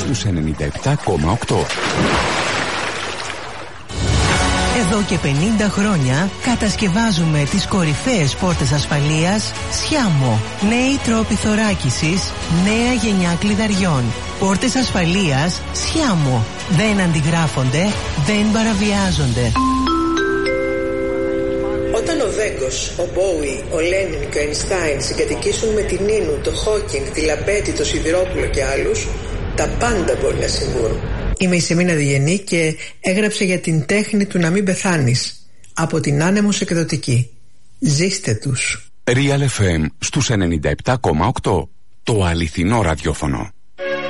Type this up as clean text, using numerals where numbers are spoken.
στους 97,8. Εδώ και 50 χρόνια κατασκευάζουμε τις κορυφαίες πόρτες ασφαλείας Σιάμο. Νέοι τρόποι θωράκισης, νέα γενιά κλειδαριών. Πόρτες ασφαλείας Σιάμο. Δεν αντιγράφονται, δεν παραβιάζονται. Όταν ο Βέγκος, ο Μπόουι, ο Λένιν και ο Αϊνστάιν συγκατοικήσουν με την Νίνου, το Χόκινγκ, τη Λαμπέτη, το Σιδηρόπουλο και άλλους, τα πάντα μπορεί να συμβούν. Είμαι η Σεμίνα Διγενή και έγραψα για την τέχνη του να μην πεθάνεις. Από την Άνεμος Εκδοτική. Ζήστε τους. Real FM στους 97,8. Το αληθινό ραδιόφωνο.